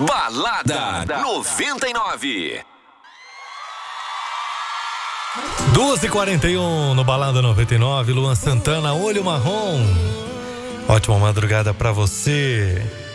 Balada 99. 2h41 no Balada 99, Luan Santana, Olho Marrom. Ótima madrugada pra você.